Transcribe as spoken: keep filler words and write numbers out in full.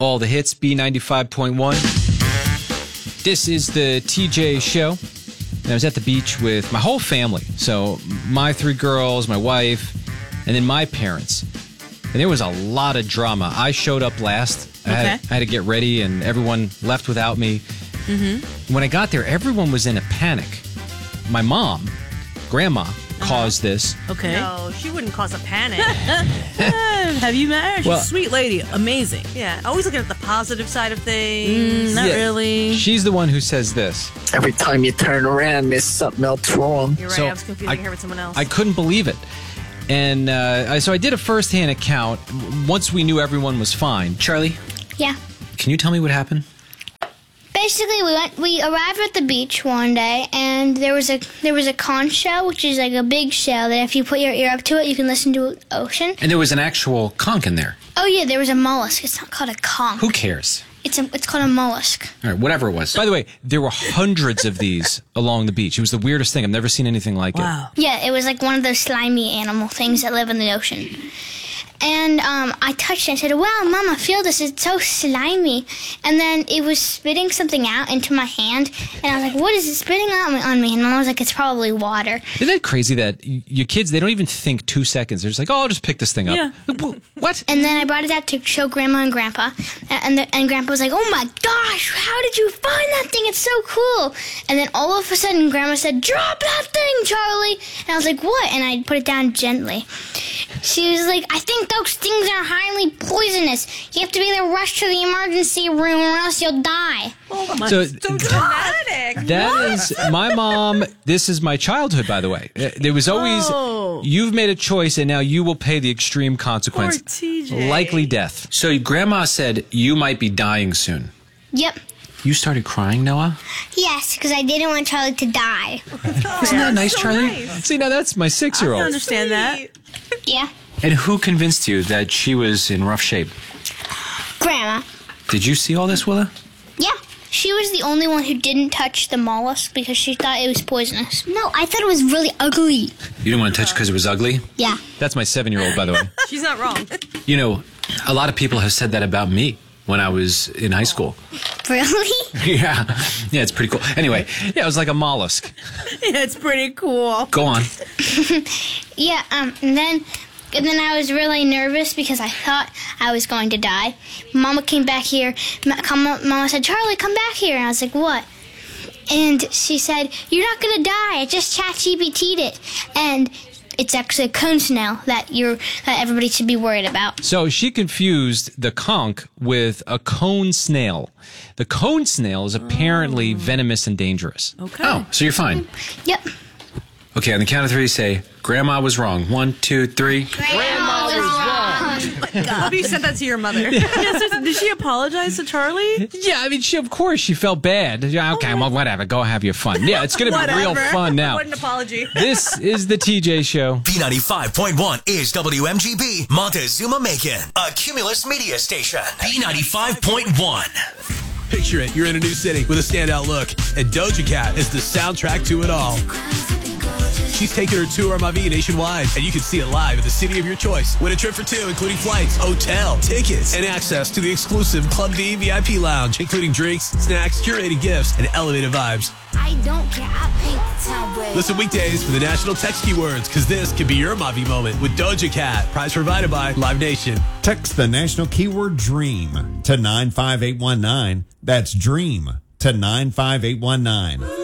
all the hits, B ninety-five point one. This is the T J Show. And I was at the beach with my whole family. So my three girls, my wife, and then my parents. And there was a lot of drama. I showed up last. I, okay. had, I had to get ready, and everyone left without me. Mm-hmm. When I got there, everyone was in a panic. My mom, Grandma, uh-huh. caused this. Okay. No, she wouldn't cause a panic. Have you met her? She's Well, a sweet lady. Amazing. Yeah, always looking at the positive side of things. Mm, not Yeah. really. She's the one who says this. Every time you turn around, there's something else wrong. You're right, So, I was confusing I- her with someone else. I couldn't believe it. And uh, I- so I did a first-hand account once we knew everyone was fine. Charlie, Yeah. can you tell me what happened? Basically, we went. We arrived at the beach one day, and there was a there was a conch shell, which is like a big shell that if you put your ear up to it, you can listen to the ocean. And there was an actual conch in there. Oh yeah, there was a mollusk. It's not called a conch. Who cares? It's a it's called a mollusk. All right, whatever it was. By the way, there were hundreds of these along the beach. It was the weirdest thing. I've never seen anything like Wow. Yeah, it was like one of those slimy animal things that live in the ocean. And um, I touched it and said, wow, Mama, feel this. It's so slimy. And then it was spitting something out into my hand. And I was like, what is it spitting out on me? And Mama was like, it's probably water. it. Isn't that crazy that y- your kids, they don't even think two seconds. They're just like, oh, I'll just pick this thing up. Yeah. What? And then I brought it out to show Grandma and Grandpa. And, and, the, and Grandpa was like, oh my gosh, how did you find that thing? It's so cool. And then all of a sudden, Grandma said, drop that thing, Charlie. And I was like, what? And I put it down gently. She was like, I think those things are highly poisonous. You have to be able to rush to the emergency room or else you'll die. Oh my. So so dramatic. that is my mom. This is my childhood, by the way. Uh, There was always, Oh. you've made a choice and now you will pay the extreme consequence. Poor T J. Likely death. So Grandma said you might be dying soon. Yep. You started crying, Noah? Yes, because I didn't want Charlie to die. Isn't that nice, so Charlie? nice. See, now that's my I six-year-old. understand that. Yeah. And who convinced you that she was in rough shape? Grandma. Did you see all this, Willa? Yeah. She was the only one who didn't touch the mollusk because she thought it was poisonous. No, I thought it was really ugly. You didn't want to touch it because it was ugly? Yeah. That's my seven-year-old, by the way. She's not wrong. You know, a lot of people have said that about me when I was in high school. Really? Yeah. Yeah, it's pretty cool. Anyway, yeah, it was like a mollusk. Yeah, it's pretty cool. Go on. Yeah, um, and then and then I was really nervous because I thought I was going to die. Mama came back here. Ma- come- Mama said, Charlie, come back here. And I was like, what? And she said, you're not going to die. I just chat G P T'd it. And it's actually a cone snail that you're that everybody should be worried about. So she confused the conch with a cone snail. The cone snail is apparently venomous and dangerous. Okay. Oh, so you're fine. Yep. Okay, on the count of three, say, Grandma was wrong. One, two, three. Grandma was wrong. Hope you sent that to your mother. Yes, so did she apologize to Charlie? Yeah, I mean, she of course she felt bad. Yeah, okay, well, whatever. Go have your fun. Yeah, it's going to be real fun now. What an apology. This is the T J Show. B ninety-five point one is W M G B, Montezuma Macon, a Cumulus media station. B ninety-five point one. Picture it, you're in a new city with a standout look, and Doja Cat is the soundtrack to it all. She's taking her tour on Mavi nationwide, and you can see it live at the city of your choice. Win a trip for two, including flights, hotel, tickets, and access to the exclusive Club D V I P lounge, including drinks, snacks, curated gifts, and elevated vibes. I don't care, I paint the town red. Listen weekdays for the national text keywords, because this could be your Mavi moment with Doja Cat. Prize provided by Live Nation. Text the national keyword DREAM to nine five eight one nine. That's DREAM to nine five eight one nine.